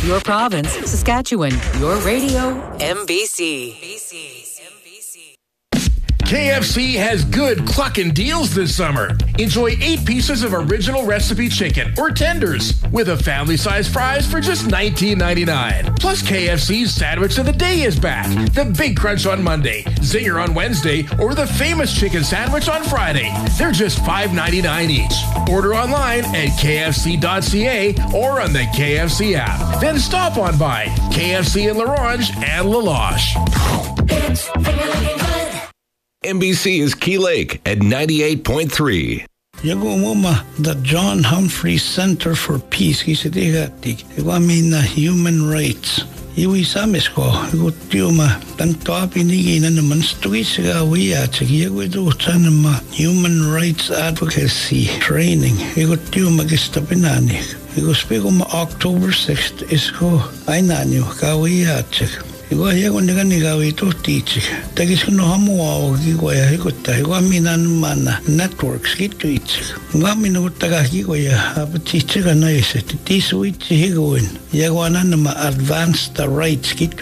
your province, Saskatchewan. Your radio, MBC. KFC has good cluckin' deals this summer. Enjoy 8 pieces of original recipe chicken or tenders with a family-sized fries for just $19.99. Plus, KFC's Sandwich of the Day is back. The Big Crunch on Monday, Zinger on Wednesday, or the famous chicken sandwich on Friday. They're just $5.99 each. Order online at kfc.ca or on the KFC app. Then stop on by KFC in Larange and LaLoche. It's really good. MBC is Key Lake at 98.3. Yagomoma, the John Humphrey Center for Peace, kisitigatik. Iwamina human rights. Iwi samisko, igutiuma, tanto apinigi na naman stuisiga wiya, tsagiyaguidu tanama human rights advocacy training. Igutiuma gistapinani. Iguspiguma October 6th isko ainanyo kawiya tsik. Igwa hiyago niganigawi to teach. Tagis no hamuao gigwaya hikuta. Igwa minanmana networks gitu itch. Igwa minutaga gigwaya apatichiga na ise. Tisuichi higwin. Yagwana nama advance the rights gitu.